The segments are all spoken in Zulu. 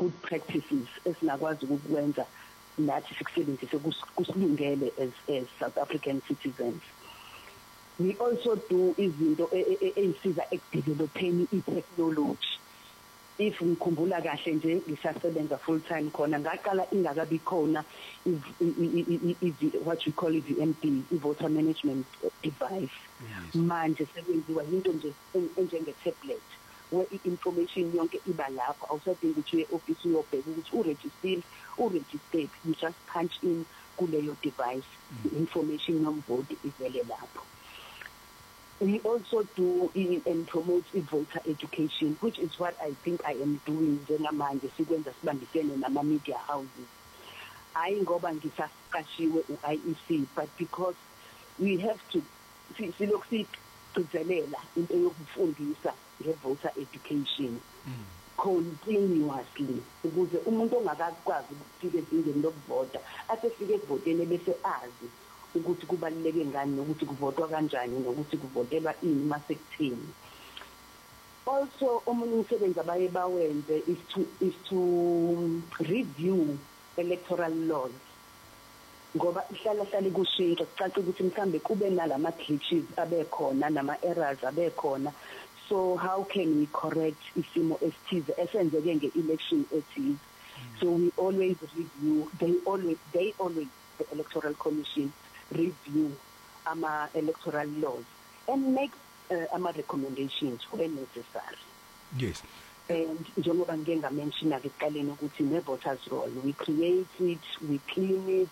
good practices esingakwazi ukukwenza nathi sikusebenzise kusilungele as South African citizens. We also do izinto ezisiza ekudevelopeni i-technology. If ngikhumbula kahle nje ngisasebenza full time khona ngaqala ingakabi khona what we call i-VMD, i-voter management device. Manje sekwenziwa into nje njenge tablet where i-information yonke iba lapho, awusadingi ukuthi uye office uyobheka ukuthi uregistered, you just punch in kuleyo device, information yomvoti ivele lapho. We also do and promote voter education, which is what I think I am doing njengamanje sikwenza sibambisene nama media houses. Hayi ngoba ngisaqashiwe uIEC, but because we have to sigcizelela into yokufundisa ngevoter education continuously ukuze umuntu ongakakwazi ukufika ezingeni lokuvota asefike ekuvoteni bese azi ukuthi kubaluleke ngani nokuthi kuvotwa kanjani nokuthi kuvotelwa ini masekuthini. Also omunye umsebenzi abaye bawenze is to review electoral laws ngoba ihlala kushintsha kucaca ukuthi mhlambe kube nalama glitches abekhona nama errors abekhona. So how can we correct isimo esithize esenzeke nge-election ethize? So we always review, they always the Electoral Commission review electoral laws and make recommendations when necessary. Yes. And njengoba ngike ngamention ekuqaleni ukuthi ne-voters roll, we create it, we clean it,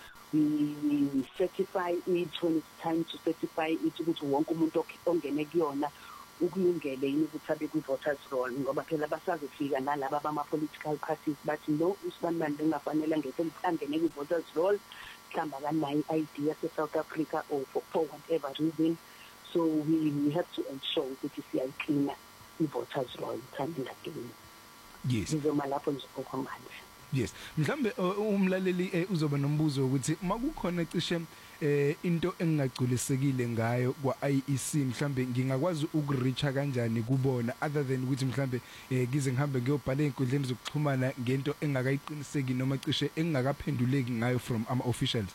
we certify it when it's time to certify it ukuthi wonke umuntu ongene kuyona ukulungele yini ukuthi abe kwi-voters roll ngoba phela basazofika nalaba bama-political parties bathi no, uSibani Banda engafanele angene kwi-voters roll mhlamba kanayo i-ID yase-South Africa or for whatever reason. So we have to ensure ukuthi siyayicleana i-voters roll time ngakini. Yes. Ngizoma lapho nje kokwamanje. Yes, mhlambe umlaleli uzoba nombuzo ukuthi makukhona cishe into engagculisekile ngayo kwa IEC mhlambe ngingakwazi ukureacha kanjani kubona other than ukuthi mhlambe ngize ngihambe ngiyobhala einkundleni zokuxhumana ngento engakayiqiniseki noma cishe engakaphenduleki ngayo from ama officials.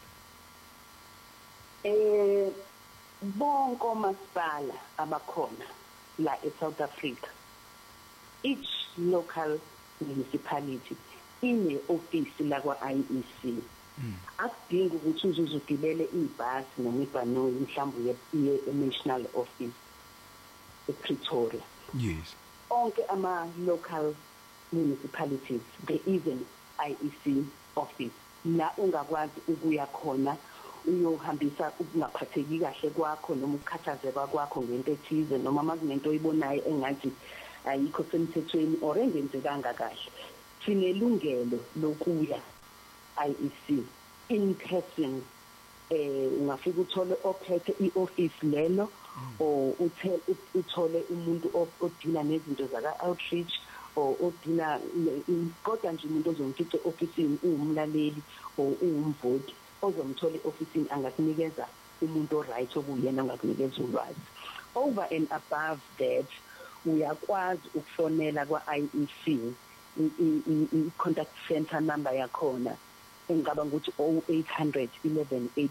Bonke masipala abakhona la eSouth Africa, each local municipality ine office la kwa IEC. Akudingi ukuthi uzogibele ibhasi noma ibhanoyi mhlawumbe ye national office ePretoria. Yes. Onke ama local municipalities there is an IEC office la ungakwazi ukuya khona uyohambisa ukungaphatheki kahle kwakho noma ukukhathazeka kwakho ngento ethize noma makunento oyibonayo engathi ayikho semthethweni or engenzekanga kahle. Sinelungelo lokuya IEC in person. Ungafika uthole ophethe ioffice lelo or uthole umuntu odila nezinto zaka outreach or odila kodwa nje umuntu ozomfica officeini umlaleli or umvoti ozomthola officeini angakunikeza umuntu oright okuyena angakunikeza ulwazi. Over and above that, uyakwazi ukufonela kwa IEC i-contact center number yakhona engicabanga ukuthi 0800 11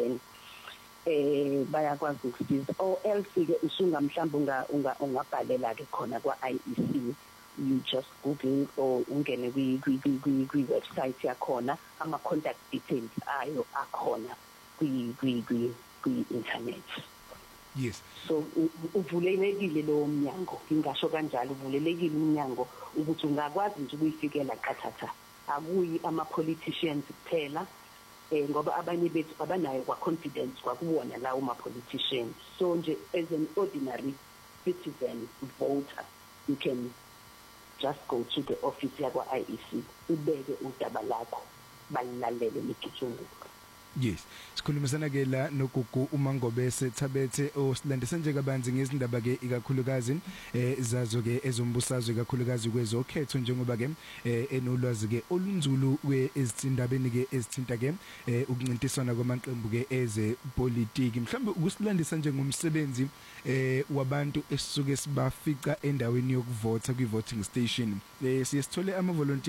8000 bayakwazi ukusiza or else ke usunga mhlawumbe ungabhalela ke khona kwa IEC, you just google or ungene kwi website yakhona, ama contact details ayo akhona kwi internet. Yes. So uvulelekile lo mnyango, ngingasho kanjalo uvulelekile umnyango ukuthi ungakwazi nje ukuyifikela qathatha. Akuyi ama politicians kuphela ngoba abanye bethu abanayo kwa confidence kwakuwona la uma politicians. So nje as an ordinary citizen voter, you can just go to the office yakwa IEC ubeke udaba lakho balilalele ligijungu. Yes, sikhulumisana ke la noGugu uMangobese Thabethe osilandisa nje kabanzi ngezindaba ke ikakhulukazi zazo ke ezombusazwe ikakhulukazi kwezokhetho njengoba ke enolwazi ke olunzulu ezindabeni ke ezithinta ke ukuncintisana kwamaqembu ke eze politiki. Mhlambe ukusilandisa nje ngomsebenzi wabantu esisuke sibafica endaweni yokuvota kwi voting station. Siyesithole ama volunteers